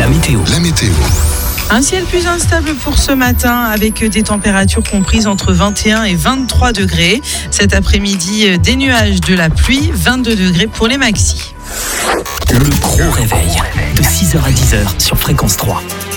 La météo. Un ciel plus instable pour ce matin avec des températures comprises entre 21 et 23 degrés. Cet après-midi, des nuages, de la pluie, 22 degrés pour les maxis. Le gros réveil de 6h à 10h sur Fréquence 3.